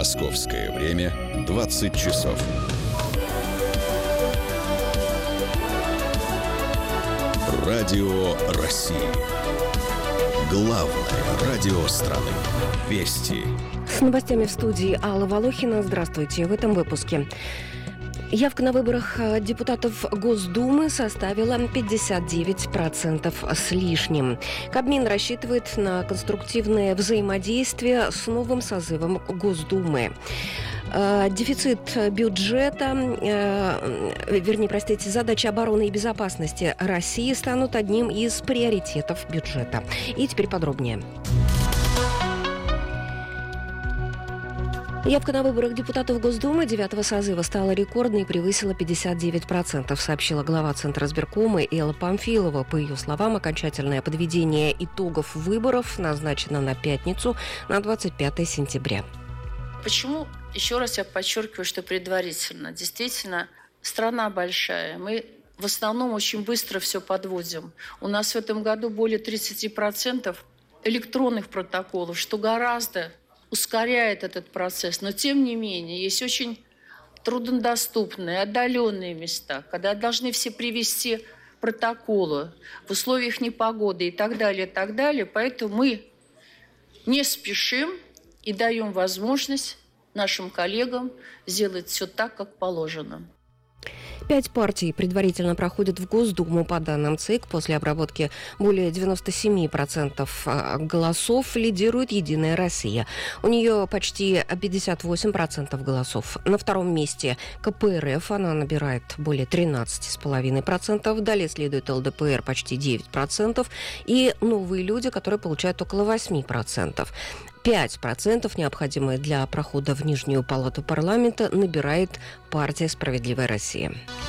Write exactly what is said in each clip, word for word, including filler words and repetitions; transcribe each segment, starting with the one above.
Московское время двадцать часов. Радио России. Главное радио страны. Вести. С новостями в студии Алла Волохина. Здравствуйте. В этом выпуске. Явка на выборах депутатов Госдумы составила пятьдесят девять процентов с лишним. Кабмин рассчитывает на конструктивное взаимодействие с новым созывом Госдумы. Дефицит бюджета, вернее, простите, задачи обороны и безопасности России станут одним из приоритетов бюджета. И теперь подробнее. Явка на выборах депутатов Госдумы девятого созыва стала рекордной и превысила пятьдесят девять процентов, сообщила глава Центра избиркома Элла Памфилова. По ее словам, окончательное подведение итогов выборов назначено на пятницу, на двадцать пятое сентября. Почему? Еще раз я подчеркиваю, что предварительно. Действительно, страна большая. Мы в основном очень быстро все подводим. У нас в этом году более тридцать процентов электронных протоколов, что гораздо ускоряет этот процесс. Но, тем не менее, есть очень труднодоступные, отдаленные места, когда должны все привести протоколы в условиях непогоды и так далее, и так далее. Поэтому мы не спешим и даем возможность нашим коллегам сделать все так, как положено. Пять партий предварительно проходят в Госдуму. По данным ЦИК, после обработки более девяносто семь процентов голосов лидирует «Единая Россия». У нее почти пятьдесят восемь процентов голосов. На втором месте ка пэ эр эф, она набирает более тринадцать целых пять десятых процента. Далее следует эл дэ пэ эр, почти девять процентов. И «Новые люди», которые получают около восемь процентов. пять процентов, необходимые для прохода в Нижнюю палату парламента, набирает партия «Справедливая Россия».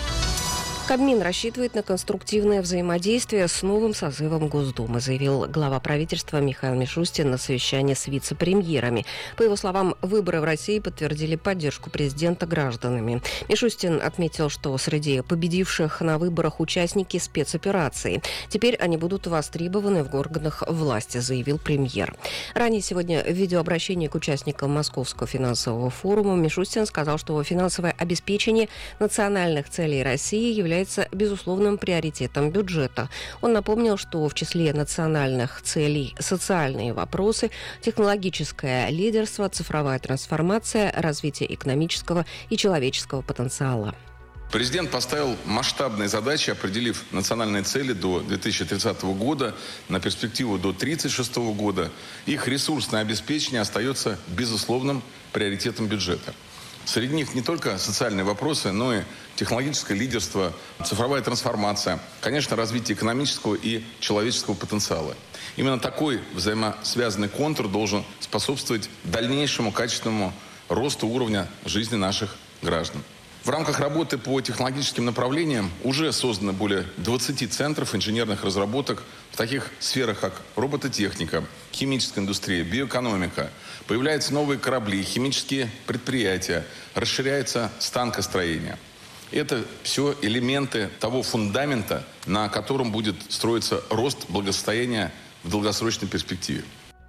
Кабмин рассчитывает на конструктивное взаимодействие с новым созывом Госдумы, заявил глава правительства Михаил Мишустин на совещании с вице-премьерами. По его словам, выборы в России подтвердили поддержку президента гражданами. Мишустин отметил, что среди победивших на выборах участники спецоперации. Теперь они будут востребованы в органах власти, заявил премьер. Ранее сегодня в видеообращении к участникам Московского финансового форума Мишустин сказал, что финансовое обеспечение национальных целей России является является безусловным приоритетом бюджета. Он напомнил, что в числе национальных целей социальные вопросы, технологическое лидерство, цифровая трансформация, развитие экономического и человеческого потенциала. Президент поставил масштабные задачи, определив национальные цели до две тысячи тридцатого года, на перспективу до две тысячи тридцать шестого года. Их ресурсное обеспечение остается безусловным приоритетом бюджета. Среди них не только социальные вопросы, но и технологическое лидерство, цифровая трансформация, конечно, развитие экономического и человеческого потенциала. Именно такой взаимосвязанный контур должен способствовать дальнейшему качественному росту уровня жизни наших граждан. В рамках работы по технологическим направлениям уже создано более двадцати центров инженерных разработок в таких сферах, как робототехника, химическая индустрия, биоэкономика. Появляются новые корабли, химические предприятия, расширяется станкостроение. Это все элементы того фундамента, на котором будет строиться рост благосостояния в долгосрочной перспективе.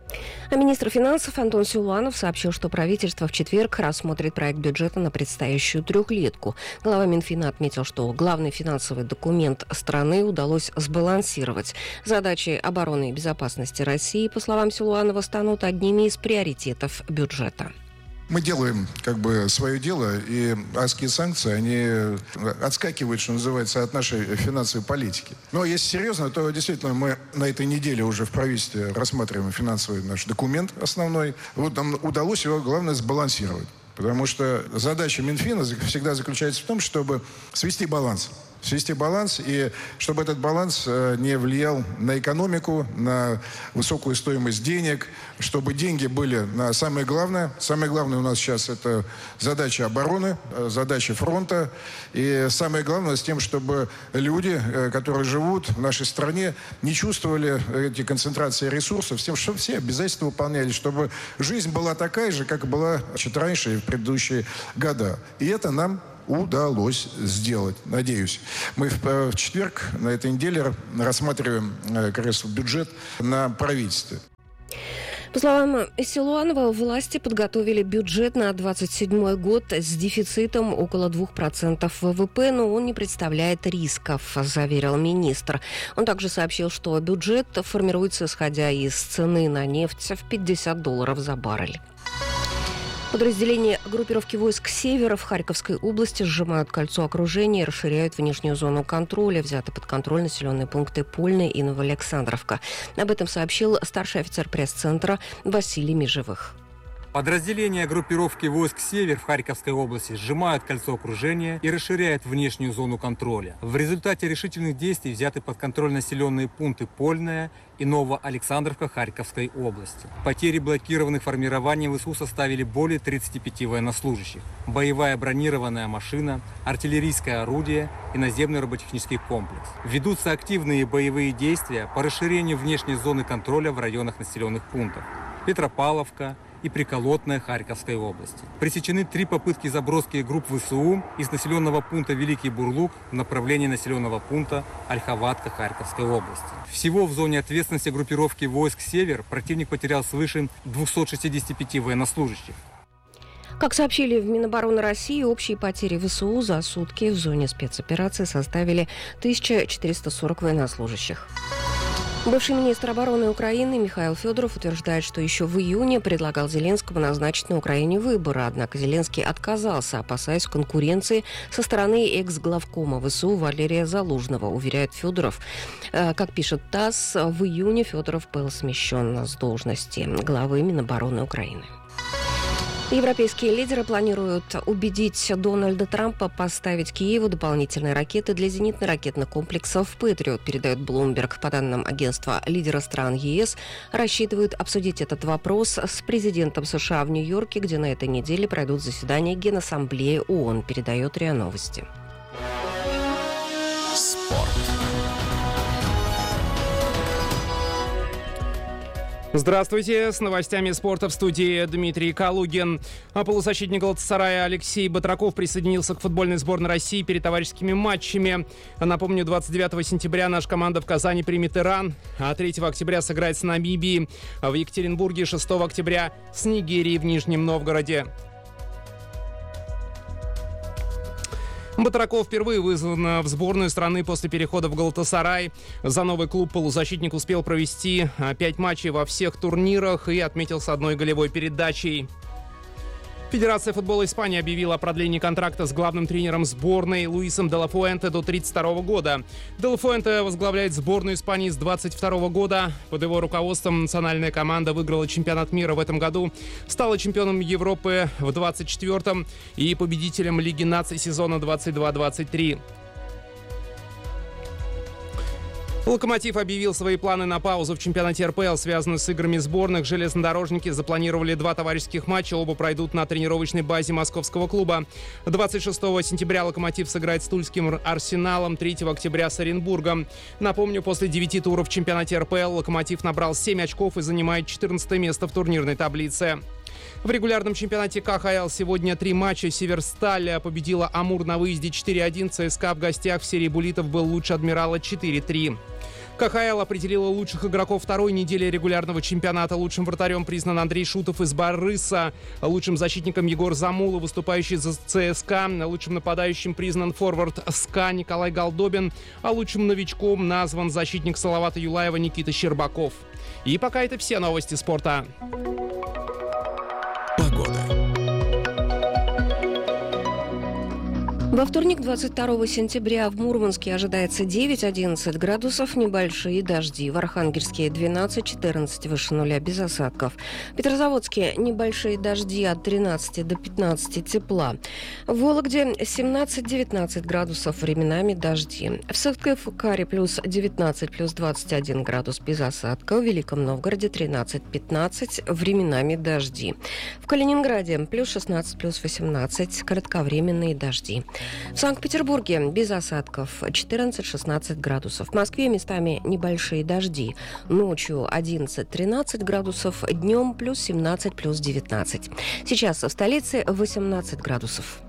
А министр финансов Антон Силуанов сообщил, что правительство в четверг рассмотрит проект бюджета на предстоящую трехлетку. Глава Минфина отметил, что главный финансовый документ страны удалось сбалансировать. Задачи обороны и безопасности России, по словам Силуанова, станут одними из приоритетов бюджета. Мы делаем как бы свое дело, и адские санкции, они отскакивают, что называется, от нашей финансовой политики. Но если серьезно, то действительно мы на этой неделе уже в правительстве рассматриваем финансовый наш документ основной. Вот нам удалось его, главное, сбалансировать. Потому что задача Минфина всегда заключается в том, чтобы свести баланс. Свести баланс, и чтобы этот баланс не влиял на экономику, на высокую стоимость денег, чтобы деньги были на самое главное. Самое главное у нас сейчас это задача обороны, задача фронта. И самое главное с тем, чтобы люди, которые живут в нашей стране, не чувствовали эти концентрации ресурсов, с тем, чтобы все обязательства выполняли, чтобы жизнь была такая же, как была чуть раньше и в предыдущие года. И это нам удалось сделать, надеюсь. Мы в, в четверг на этой неделе рассматриваем как раз бюджет на правительстве. По словам Силуанова, власти подготовили бюджет на двадцать седьмой год с дефицитом около двух процентов ВВП, но он не представляет рисков, заверил министр. Он также сообщил, что бюджет формируется исходя из цены на нефть в пятьдесят долларов за баррель. Подразделения группировки войск «Север» в Харьковской области сжимают кольцо окружения и расширяют внешнюю зону контроля. Взяты под контроль населенные пункты Польная и Новоалександровка. Об этом сообщил старший офицер пресс-центра Василий Межевых. Подразделения группировки войск «Север» в Харьковской области сжимают кольцо окружения и расширяют внешнюю зону контроля. В результате решительных действий взяты под контроль населенные пункты Польная и Новоалександровка Харьковской области. Потери блокированных формирований ВСУ составили более тридцати пяти военнослужащих. Боевая бронированная машина, артиллерийское орудие и наземный роботехнический комплекс. Ведутся активные боевые действия по расширению внешней зоны контроля в районах населенных пунктов Петропавловка и Приколотная Харьковской области. Пресечены три попытки заброски групп ВСУ из населенного пункта Великий Бурлук в направлении населенного пункта Ольховатка Харьковской области. Всего в зоне ответственности группировки войск «Север» противник потерял свыше двухсот шестидесяти пяти военнослужащих. Как сообщили в Минобороны России, общие потери ВСУ за сутки в зоне спецоперации составили тысячу четыреста сорок военнослужащих. Бывший министр обороны Украины Михаил Федоров утверждает, что еще в июне предлагал Зеленскому назначить на Украине выборы. Однако Зеленский отказался, опасаясь конкуренции со стороны экс-главкома ВСУ Валерия Залужного, уверяет Федоров. Как пишет ТАСС, в июне Федоров был смещен с должности главы Минобороны Украины. Европейские лидеры планируют убедить Дональда Трампа поставить Киеву дополнительные ракеты для зенитно-ракетных комплексов «Патриот», передает Bloomberg. По данным агентства, лидеры стран ЕС рассчитывают обсудить этот вопрос с президентом США в Нью-Йорке, где на этой неделе пройдут заседания Генассамблеи ООН, передает РИА Новости. Спорт. Здравствуйте, с новостями спорта в студии Дмитрий Калугин. А полузащитник Галатасарая Алексей Батраков присоединился к футбольной сборной России перед товарищескими матчами. Напомню, двадцать девятого сентября наша команда в Казани примет Иран, а третьего октября сыграет с Намибией, в Екатеринбурге шестого октября с Нигерией в Нижнем Новгороде. Батраков впервые вызван в сборную страны после перехода в Галатасарай. За новый клуб полузащитник успел провести пять матчей во всех турнирах и отметился одной голевой передачей. Федерация футбола Испании объявила о продлении контракта с главным тренером сборной Луисом де ла Фуэнте до тридцать второго года. Де ла Фуэнте возглавляет сборную Испании с двадцать второго года. Под его руководством национальная команда выиграла чемпионат мира в этом году, стала чемпионом Европы в двадцать четвёртом и победителем Лиги наций сезона двадцать два двадцать три. «Локомотив» объявил свои планы на паузу в чемпионате эр пэ эл, связанную с играми сборных. Железнодорожники запланировали два товарищеских матча. Оба пройдут на тренировочной базе московского клуба. двадцать шестого сентября «Локомотив» сыграет с Тульским «Арсеналом», третьего октября с Оренбургом. Напомню, после девяти туров в чемпионате эр пэ эл «Локомотив» набрал семь очков и занимает четырнадцатое место в турнирной таблице. В регулярном чемпионате ка ха эл сегодня три матча. «Северсталь» победила «Амур» на выезде четыре один. ЦСКА в гостях в серии буллитов был лучше «Адмирала» четыре три. ка ха эл определила лучших игроков второй недели регулярного чемпионата. Лучшим вратарем признан Андрей Шутов из Барыса. Лучшим защитником Егор Замула, выступающий за ЦСКА. Лучшим нападающим признан форвард СКА Николай Голдобин. А лучшим новичком назван защитник Салавата Юлаева Никита Щербаков. И пока это все новости спорта. Погода. Во вторник, двадцать второго сентября, в Мурманске ожидается девять-одиннадцать градусов, небольшие дожди. В Архангельске двенадцать-четырнадцать, выше нуля, без осадков. В Петрозаводске небольшие дожди от тринадцати до пятнадцати, тепла. В Вологде семнадцать-девятнадцать градусов, временами дожди. В Сыктывкаре плюс девятнадцать, плюс двадцать один градус, без осадка. В Великом Новгороде тринадцать-пятнадцать, временами дожди. В Калининграде плюс шестнадцать, плюс восемнадцать, кратковременные дожди. В Санкт-Петербурге без осадков четырнадцать-шестнадцать градусов. В Москве местами небольшие дожди. Ночью одиннадцать-тринадцать градусов, днем плюс семнадцать, плюс девятнадцать. Сейчас в столице восемнадцать градусов.